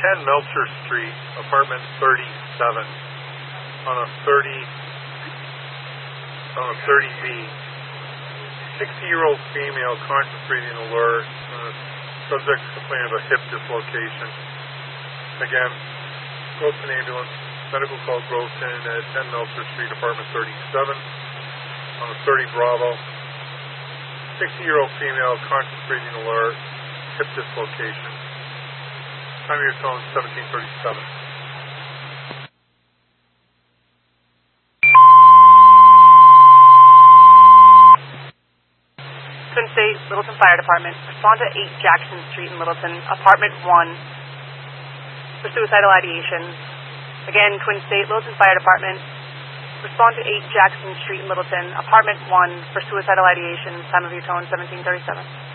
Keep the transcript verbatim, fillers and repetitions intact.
ten Meltzer Street, apartment thirty-seven, on a thirty, on a thirty B. sixty-year-old female conscious breathing alert. Uh, subject complaining of a hip dislocation. Again, Groveton ambulance, medical call Groveton at ten Meltzer Street, apartment thirty-seven, on a thirty Bravo. sixty-year-old female conscious breathing alert, hip dislocation. Time of your tone, seventeen thirty-seven. Twin State, Littleton Fire Department. Respond to eight Jackson Street in Littleton, apartment one, for suicidal ideation. Again, Twin State, Littleton Fire Department. Respond to eight Jackson Street in Littleton, apartment one, for suicidal ideation. Time of your tone, seventeen thirty-seven.